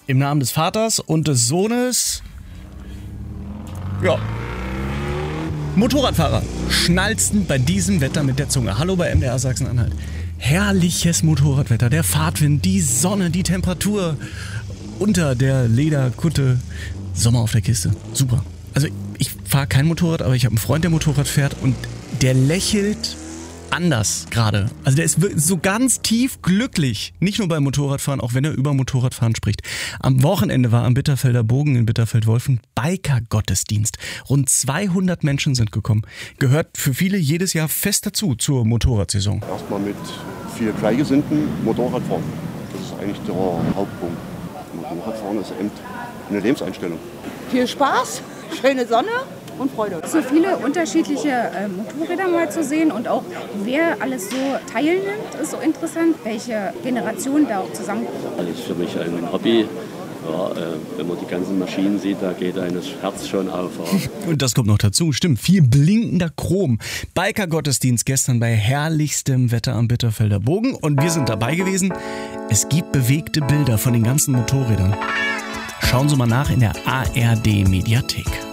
Im Namen des Vaters und des Sohnes. Ja. Motorradfahrer schnalzen bei diesem Wetter mit der Zunge. Hallo bei MDR Sachsen-Anhalt. Herrliches Motorradwetter, der Fahrtwind, die Sonne, die Temperatur unter der Lederkutte. Sommer auf der Kiste. Super. Also ich fahre kein Motorrad, aber ich habe einen Freund, der Motorrad fährt und der lächelt anders gerade. Also der ist so ganz tief glücklich. Nicht nur beim Motorradfahren, auch wenn er über Motorradfahren spricht. Am Wochenende war am Bitterfelder Bogen in Bitterfeld-Wolfen Biker-Gottesdienst. Rund 200 Menschen sind gekommen. Gehört für viele jedes Jahr fest dazu zur Motorradsaison. Erstmal mit viel Gleichgesinnten Motorradfahren. Das ist eigentlich der Hauptpunkt. Motorradfahren ist eben eine Lebenseinstellung. Viel Spaß, schöne Sonne und Freude. So viele unterschiedliche Motorräder mal zu sehen und auch wer alles so teilnimmt, ist so interessant, welche Generationen da auch zusammenkommen. Das ist für mich ein Hobby. Ja, wenn man die ganzen Maschinen sieht, da geht einem das Herz schon auf. Ja. Und das kommt noch dazu, stimmt, viel blinkender Chrom. Biker-Gottesdienst gestern bei herrlichstem Wetter am Bitterfelder Bogen und wir sind dabei gewesen. Es gibt bewegte Bilder von den ganzen Motorrädern. Schauen Sie mal nach in der ARD-Mediathek.